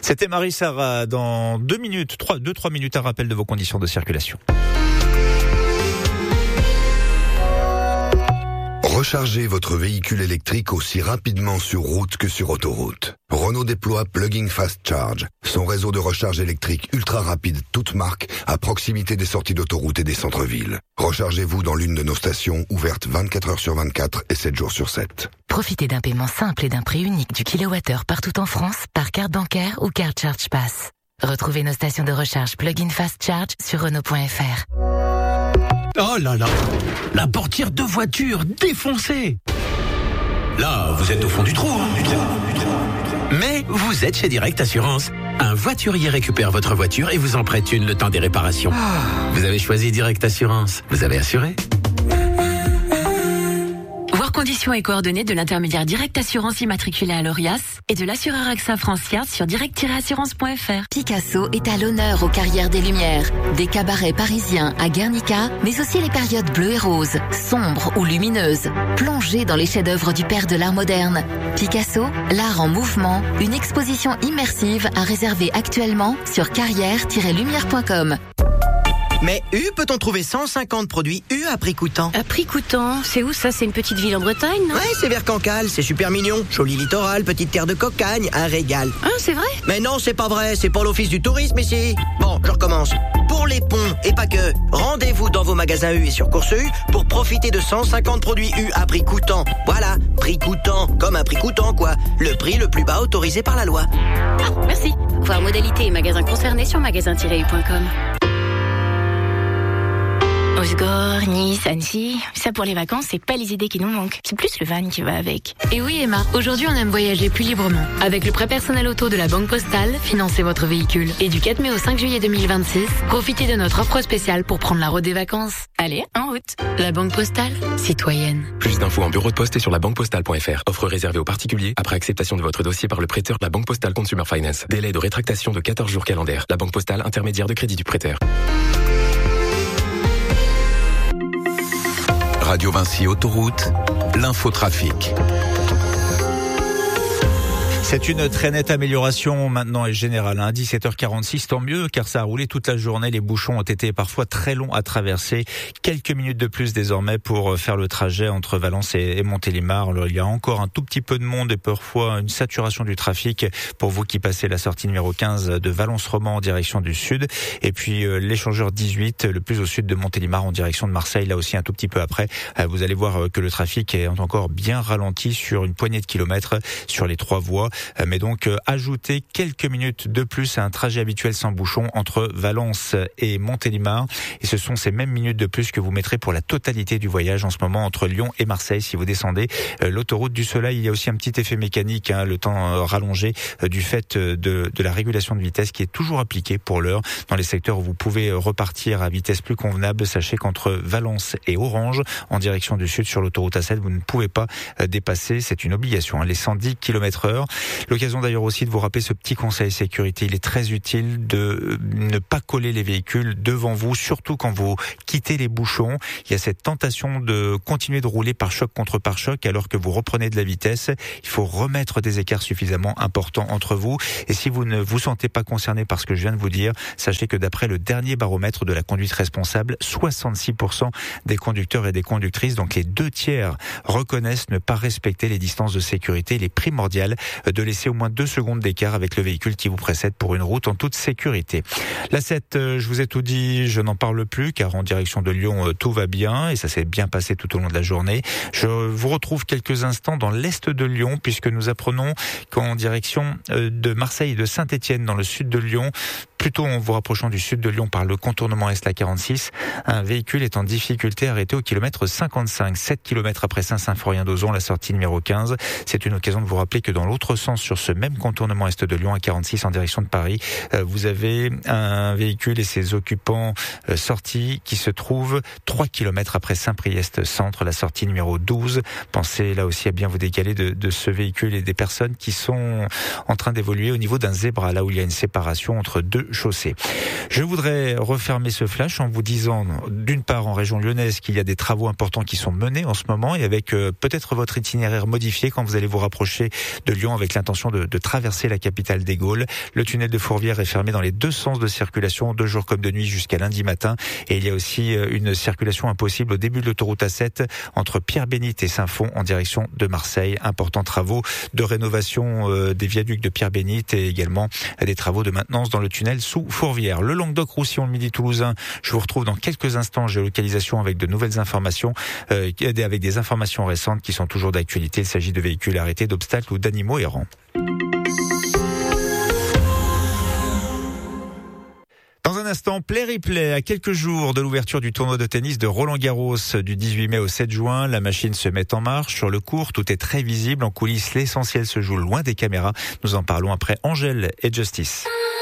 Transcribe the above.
C'était Marie-Sarah. Dans 2-3 minutes, un rappel de vos conditions de circulation. Rechargez votre véhicule électrique aussi rapidement sur route que sur autoroute. Renault déploie Plug-in Fast Charge, son réseau de recharge électrique ultra rapide toute marque à proximité des sorties d'autoroute et des centres-villes. Rechargez-vous dans l'une de nos stations ouvertes 24 heures sur 24 et 7 jours sur 7. Profitez d'un paiement simple et d'un prix unique du kilowattheure partout en France par carte bancaire ou carte Charge Pass. Retrouvez nos stations de recharge Plug-in Fast Charge sur Renault.fr. Oh là là, la portière de voiture défoncée. Là, vous êtes au fond du trou, Mais vous êtes chez Direct Assurance. Un voiturier récupère votre voiture et vous en prête une le temps des réparations. Vous avez choisi Direct Assurance. Vous avez assuré. Voir conditions et coordonnées de l'intermédiaire Direct Assurance immatriculé à l'ORIAS et de l'assureur AXA France-Fiat sur direct-assurance.fr. Picasso est à l'honneur aux Carrières des Lumières. Des cabarets parisiens à Guernica, mais aussi les périodes bleues et roses, sombres ou lumineuses. Plongez dans les chefs-d'œuvre du père de l'art moderne. Picasso, l'art en mouvement, une exposition immersive à réserver actuellement sur carrière-lumière.com. Mais U, peut-on trouver 150 produits U à prix coûtant? À prix coûtant, c'est où ça? C'est une petite ville en Bretagne, non? Ouais, c'est vers Cancale, c'est super mignon. Joli littoral, petite terre de cocagne, un régal. Ah, c'est vrai? Mais non, c'est pas vrai, c'est pour l'office du tourisme ici. Bon, je recommence. Pour les ponts, et pas que, rendez-vous dans vos magasins U et sur Course U pour profiter de 150 produits U à prix coûtant. Voilà, prix coûtant, comme un prix coûtant quoi. Le prix le plus bas autorisé par la loi. Ah, merci. Voir modalités et magasins concernés sur magasin-u.com. Osgore, Nice, Annecy, ça pour les vacances, c'est pas les idées qui nous manquent, c'est plus le van qui va avec. Et oui Emma, aujourd'hui on aime voyager plus librement. Avec le prêt personnel auto de la Banque Postale, financez votre véhicule. Et du 4 mai au 5 juillet 2026, profitez de notre offre spéciale pour prendre la route des vacances. Allez, en route. La Banque Postale, citoyenne. Plus d'infos en bureau de poste et sur labanquepostale.fr. Offre réservée aux particuliers après acceptation de votre dossier par le prêteur de la Banque Postale Consumer Finance. Délai de rétractation de 14 jours calendaires. La Banque Postale, intermédiaire de crédit du prêteur. Radio Vinci Autoroute, l'infotrafic. C'est une très nette amélioration maintenant et générale. 17h46, tant mieux car ça a roulé toute la journée. Les bouchons ont été parfois très longs à traverser. Quelques minutes de plus désormais pour faire le trajet entre Valence et Montélimar. Alors, il y a encore un tout petit peu de monde et parfois une saturation du trafic pour vous qui passez la sortie numéro 15 de Valence-Roman en direction du sud. Et puis l'échangeur 18, le plus au sud de Montélimar en direction de Marseille. Là aussi un tout petit peu après. Vous allez voir que le trafic est encore bien ralenti sur une poignée de kilomètres sur les 3 voies. Mais donc ajouter quelques minutes de plus à un trajet habituel sans bouchon entre Valence et Montélimar. Et ce sont ces mêmes minutes de plus que vous mettrez pour la totalité du voyage en ce moment entre Lyon et Marseille. Si vous descendez l'autoroute du Soleil, il y a aussi un petit effet mécanique, le temps rallongé du fait de la régulation de vitesse qui est toujours appliquée pour l'heure. Dans les secteurs où vous pouvez repartir à vitesse plus convenable, sachez qu'entre Valence et Orange, en direction du sud sur l'autoroute A7, vous ne pouvez pas dépasser, c'est une obligation, les 110 km/h. L'occasion d'ailleurs aussi de vous rappeler ce petit conseil sécurité. Il est très utile de ne pas coller les véhicules devant vous, surtout quand vous quittez les bouchons. Il y a cette tentation de continuer de rouler par choc contre par choc alors que vous reprenez de la vitesse. Il faut remettre des écarts suffisamment importants entre vous. Et si vous ne vous sentez pas concerné par ce que je viens de vous dire, sachez que d'après le dernier baromètre de la conduite responsable, 66% des conducteurs et des conductrices, donc les 2/3, reconnaissent ne pas respecter les distances de sécurité. Il est primordial de laisser au moins 2 secondes d'écart avec le véhicule qui vous précède pour une route en toute sécurité. La 7, je vous ai tout dit, je n'en parle plus car en direction de Lyon, tout va bien et ça s'est bien passé tout au long de la journée. Je vous retrouve quelques instants dans l'est de Lyon puisque nous apprenons qu'en direction de Marseille et de Saint-Étienne dans le sud de Lyon, plutôt en vous rapprochant du sud de Lyon par le contournement est la 46, un véhicule est en difficulté arrêté au kilomètre 55, 7 km après Saint-Symphorien-d'Ozon, la sortie numéro 15. C'est une occasion de vous rappeler que dans l'autre sens, sur ce même contournement est de Lyon à 46 en direction de Paris, vous avez un véhicule et ses occupants sortis qui se trouvent 3 km après Saint-Priest centre, la sortie numéro 12. Pensez là aussi à bien vous décaler de ce véhicule et des personnes qui sont en train d'évoluer au niveau d'un zébra, là où il y a une séparation entre 2 chaussée. Je voudrais refermer ce flash en vous disant, d'une part en région lyonnaise, qu'il y a des travaux importants qui sont menés en ce moment et avec peut-être votre itinéraire modifié quand vous allez vous rapprocher de Lyon avec l'intention de traverser la capitale des Gaules. Le tunnel de Fourvière est fermé dans les deux sens de circulation, de jour comme de nuit jusqu'à lundi matin. Et il y a aussi une circulation impossible au début de l'autoroute A7 entre Pierre-Bénite et Saint-Fond en direction de Marseille. Importants travaux de rénovation des viaducs de Pierre-Bénite et également des travaux de maintenance dans le tunnel sous Fourvière. Le Languedoc-Roussillon, le Midi toulousain, je vous retrouve dans quelques instants. Géolocalisation avec de nouvelles informations, avec des informations récentes qui sont toujours d'actualité. Il s'agit de véhicules arrêtés, d'obstacles ou d'animaux errants. Dans un instant, play-replay à quelques jours de l'ouverture du tournoi de tennis de Roland-Garros du 18 mai au 7 juin. La machine se met en marche. Sur le court, tout est très visible. En coulisses, l'essentiel se joue loin des caméras. Nous en parlons après Angèle et Justice.